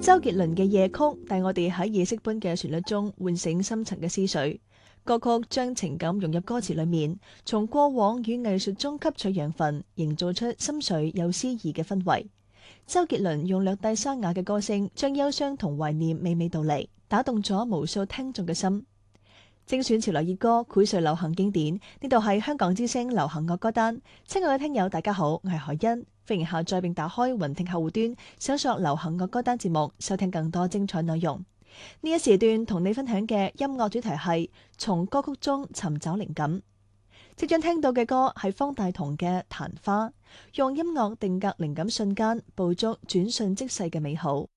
周杰倫嘅夜曲帶我哋喺夜色般嘅旋律中喚醒深層嘅思緒。歌曲將情感融入歌詞裏面，從過往與藝術中吸取養分，營造出深邃又詩意嘅氛圍。周杰倫用略帶沙啞嘅歌聲，將憂傷同懷念娓娓道嚟，打動咗無數聽眾嘅心。精選潮流熱歌，薈萃流行經典。呢度係香港之聲流行樂歌單。親愛嘅聽友，大家好，我係海欣，歡迎下載並打開雲聽客戶端，搜索流行樂歌單節目，收聽更多精彩內容。呢一時段同你分享嘅音樂主題係從歌曲中尋找靈感。即將聽到嘅歌係方大同嘅《曇花》，用音樂定格靈感瞬間，捕捉轉瞬即逝嘅美好。